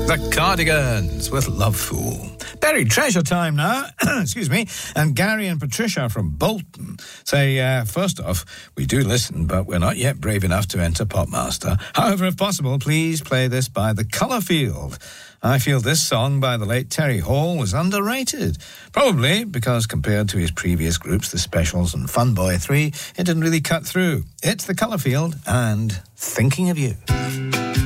The Cardigans with Love Fool. Buried treasure time now. Excuse me. And Gary and Patricia from Bolton say, first off, we do listen, but we're not yet brave enough to enter Popmaster. However, if possible, please play this by The Colourfield. I feel this song by the late Terry Hall was underrated. Probably because compared to his previous groups, The Specials and Funboy 3, it didn't really cut through. It's The Colourfield and Thinking of You.